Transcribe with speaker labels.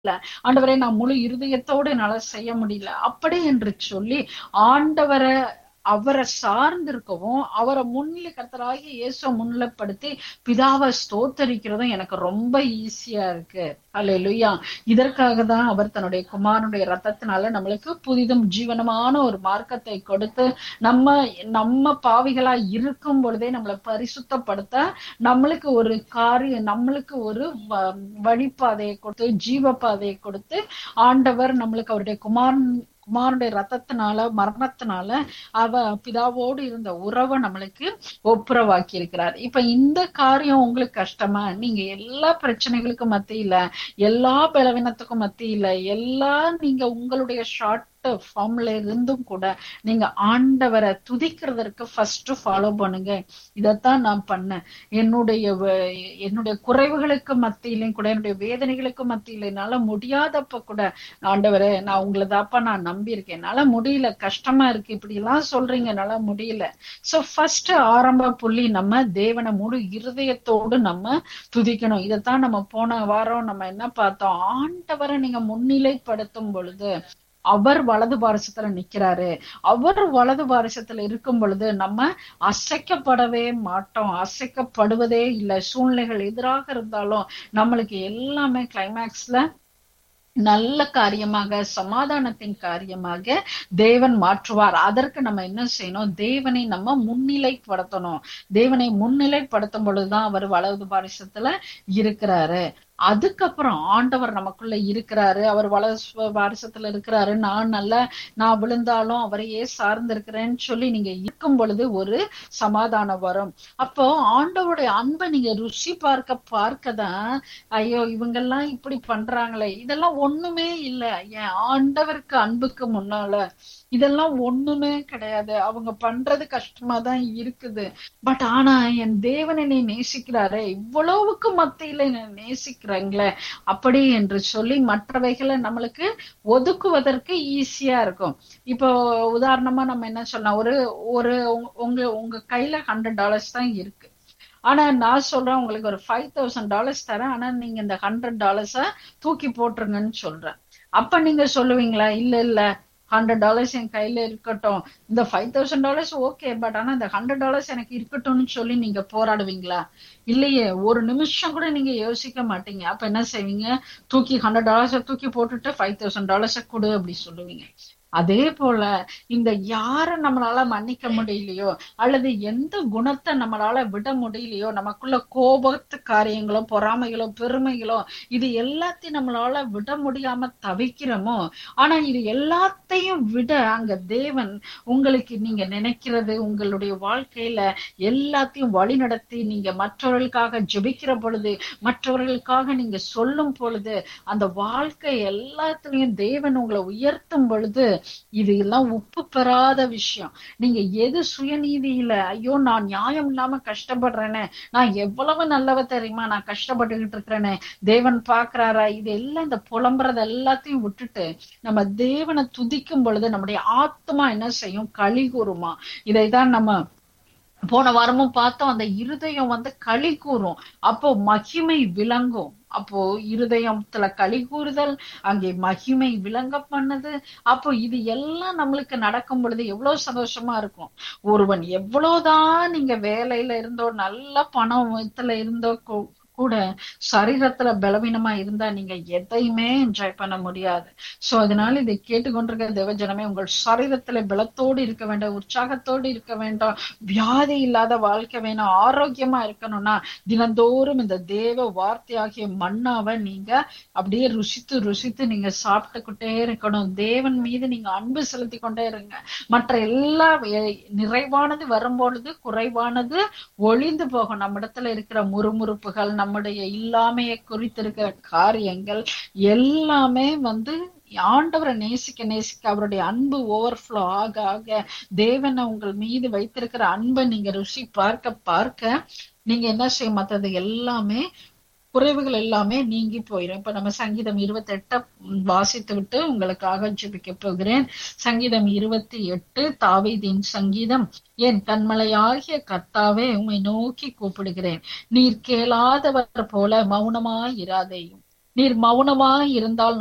Speaker 1: ஆண்டவரே நான் முழு இருதயத்தோடு என்னால செய்ய முடியல அப்படி என்று சொல்லி ஆண்டவரை அவரை சார்ந்திருக்கவும் அவரை முன்னிலை கர்த்தராகிய இயேசுவை முன்னிலைப்படுத்தி பிதாவை ஸ்தோத்தரிக்கிறதும் எனக்கு ரொம்ப ஈஸியா இருக்கு. அல்லேலூயா. இதற்காக தான் அவர் தன்னுடைய குமாரனுடைய ரத்தத்தினால நம்மளுக்கு புதிதும் ஜீவனமான ஒரு மார்க்கத்தை கொடுத்து நம்ம பாவிகளா இருக்கும் பொழுதே நம்மளை பரிசுத்தப்படுத்த நம்மளுக்கு ஒரு காரியம், நம்மளுக்கு ஒரு வழிபாதையை கொடுத்து ஜீவ பாதையை கொடுத்து ஆண்டவர் நம்மளுக்கு அவருடைய குமாரனுடைய ரத்தத்தினால மரணத்தினால பிதாவோடு இருந்த உறவை நம்மளுக்கு ஒப்புரவாக்கி இருக்கிறார். இப்ப இந்த காரியம் உங்களுக்கு கஷ்டமா? நீங்க எல்லா பிரச்சனைகளுக்கும் மத்தியில, எல்லா பலவீனத்துக்கும் மத்தியில, நீங்க உங்களுடைய ஷார்ட் ஃபார்ம்ல இருந்தும் கூட நீங்க ஆண்டவரை துதிக்கிறதற்கு ஃபர்ஸ்ட் ஃபாலோ பண்ணுங்க. இதத்தான் நான் பண்ணேன். என்னுடைய குறைவுகளுக்கு மத்தியிலையும் கூட, என்னுடைய வேதனைகளுக்கு மத்தியில என்னால முடியாதப்ப கூட, ஆண்டவரே நான் உங்களை தாப்பா நான் நம்பி இருக்கேன், என்னால முடியல, கஷ்டமா இருக்கு, இப்படி எல்லாம் சொல்றீங்க, என்னால முடியல. சோ ஃபர்ஸ்ட் ஆரம்ப புள்ளி நம்ம தேவனை முழு இருதயத்தோடு நம்ம துதிக்கணும். இதத்தான் நம்ம போன வாரம் நம்ம என்ன பார்த்தோம்? ஆண்டவரை நீங்க முன்னிலைப்படுத்தும் பொழுது அவர் வலது பாரசத்துல நிக்கிறாரு. அவர் வலது பாரசத்துல இருக்கும் பொழுது நம்ம அசைக்கப்படவே மாட்டோம், அசைக்கப்படுவதே இல்லை. சூழ்நிலைகள் எதிராக இருந்தாலும் நம்மளுக்கு எல்லாமே கிளைமேக்ஸ்ல நல்ல காரியமாக, சமாதானத்தின் காரியமாக தேவன் மாற்றுவார். அதற்கு நம்ம என்ன செய்யணும்? தேவனை நம்ம முன்னிலைப்படுத்தணும். தேவனை முன்னிலைப்படுத்தும் பொழுதுதான் அவர் வலது பாரசத்துல இருக்கிறாரு. அதுக்கப்புறம் ஆண்டவர் நமக்குள்ள இருக்கிறாரு, அவர் வலது பாரசத்துல இருக்கிறாரு, நான் விழுந்தாலும் அவரையே சார்ந்து இருக்கிறேன்னு சொல்லி நீங்க இருக்கும் பொழுது ஒரு சமாதானம் வரும். அப்போ ஆண்டவருடைய அன்பை நீங்க ருசி பார்க்கதான் ஐயோ இவங்கெல்லாம் இப்படி பண்றாங்களே, இதெல்லாம் ஒண்ணுமே இல்லை. என் ஆண்டவருக்கு அன்புக்கு முன்னால இதெல்லாம் ஒண்ணுமே கிடையாது. அவங்க பண்றது கஷ்டமா தான் இருக்குது. பட் ஆனா என் தேவன் என்னை நேசிக்கிறாரே, இவ்வளவுக்கு மத்தியில என்னை நேசிக்கிறாங்களே, அப்படி என்று சொல்லி மற்றவைகளை நம்மளுக்கு ஒதுக்குவதற்கு ஈஸியா இருக்கும். இப்போ உதாரணமா நம்ம என்ன சொல்லலாம், ஒரு உங்க கையில $100 தான் இருக்கு. ஆனா நான் சொல்றேன் உங்களுக்கு ஒரு $5,000 தரேன், ஆனா நீங்க இந்த $100 தூக்கி போட்டுருங்கன்னு சொல்றேன். அப்ப நீங்க சொல்லுவீங்களா? இல்ல $100 என் கையில இருக்கட்டும், இந்த $5,000 ஓகே, பட் ஆனா இந்த $100 எனக்கு இருக்கட்டும்னு சொல்லி நீங்க போராடுவீங்களா? இல்லையே, ஒரு நிமிஷம் கூட நீங்க யோசிக்க மாட்டீங்க. அப்ப என்ன செய்வீங்க? $100 தூக்கி போட்டுட்டு $5,000 கொடு அப்படி சொல்லுவீங்க. அதே போல இந்த யார நம்மளால மன்னிக்க முடியலையோ, அல்லது எந்த குணத்தை நம்மளால விட முடியலையோ, நமக்குள்ள கோபத்து காரியங்களோ, பொறாமைகளோ, பெருமைகளோ, இது எல்லாத்தையும் நம்மளால விட முடியாம தவிக்கிறோமோ, ஆனா இது எல்லாத்தையும் விட அங்க தேவன் உங்களுக்கு நீங்க நினைக்கிறது, உங்களுடைய வாழ்க்கையில எல்லாத்தையும் வழி நடத்தி நீங்க மற்றவர்களுக்காக ஜெபிக்கிற பொழுது, மற்றவர்களுக்காக நீங்க சொல்லும் பொழுது, அந்த வாழ்க்கை எல்லாத்துலயும் தேவன் உங்களை உயர்த்தும் பொழுது, இது எல்லாம் உப்பு பெறாத விஷயம். நீங்க எது சுயநீதியில ஐயோ நான் நியாயம் இல்லாம கஷ்டப்படுறேனே, நான் எவ்வளவு நல்லவ தெரியுமா, நான் கஷ்டப்பட்டுக்கிட்டு இருக்கிறேனே, தேவன் பாக்குறாரா, இது எல்லாம் இந்த புலம்புறது எல்லாத்தையும் விட்டுட்டு நம்ம தேவனை துதிக்கும் பொழுது நம்முடைய ஆத்மா என்ன செய்யும்? களி கூறுமா. இதைதான் நம்ம போன வாரமும் பார்த்தோம். அந்த இருதயம் களி கூறும், அப்போ மகிமை விளங்கும். அப்போ இருதயத்துல களி கூறுதல், அங்கே மகிமை விளங்க பண்ணது. அப்போ இது எல்லாம் நம்மளுக்கு நடக்கும் பொழுது எவ்வளவு சந்தோஷமா இருக்கும். ஒருவன் எவ்வளவுதான் நீங்க வேலையில இருந்தோ, நல்ல பணத்துல இருந்தோ கூட சரீரத்துல பலவீனமா இருந்தா நீங்க எதையுமே என்ஜாய் பண்ண முடியாது. சோ அதனால இதை கேட்டுக்கொண்டிருக்கிற தேவஜனமே, உங்கள் சரீரத்துல பலத்தோடு இருக்க வேண்டாம், உற்சாகத்தோடு இருக்க வேண்டாம், வியாதி இல்லாத வாழ்க்கை வேணும், ஆரோக்கியமா இருக்கணும்னா தினந்தோறும் இந்த தேவ வார்த்தையாகிய மன்னாவை நீங்க அப்படியே ருசித்து நீங்க சாப்பிட்டுக்கிட்டே இருக்கணும். தேவன் மீது நீங்க அன்பு செலுத்தி கொண்டே இருங்க. மற்ற எல்லா நிறைவானது வரும்பொழுது குறைவானது ஒளிந்து போகும். நம்ம இடத்துல இருக்கிற முறுமுறுப்புகள், நம்முடைய இல்லாமையை குறித்திருக்கிற காரியங்கள் எல்லாமே ஆண்டவரை நேசிக்க அவருடைய அன்பு ஓவர்ஃப்ளோ ஆக தேவனை உங்கள் மீது வைத்திருக்கிற அன்பை நீங்க ருசி பார்க்க நீங்க என்ன செய்ய, மற்றது எல்லாமே குறைவுகள் எல்லாமே நீங்கி போயிடும். இப்ப நம்ம சங்கீதம் 28 வாசித்து விட்டு உங்களுக்காக ஜெபிக்க போகிறேன். சங்கீதம் 28 தாவீதின் சங்கீதம். என் கண்மலையாகிய கர்த்தாவே, உம்மை நோக்கி கூப்பிடுகிறேன், நீர் கேளாதவர் போல மௌனமாயிராதேயும். நீர் மௌனமாய் இருந்தால்